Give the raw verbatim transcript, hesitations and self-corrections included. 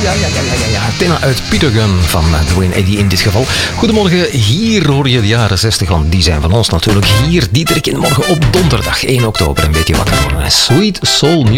ja, ja, ja, ja, ja. Thema uit Peter Gunn van Dwayne Eddy in dit geval. Goedemorgen, hier hoor je de jaren zestig, want die zijn van ons natuurlijk. Hier, Dieterik in de morgen op donderdag één oktober. Een beetje wakker worden. Sweet Soul Music.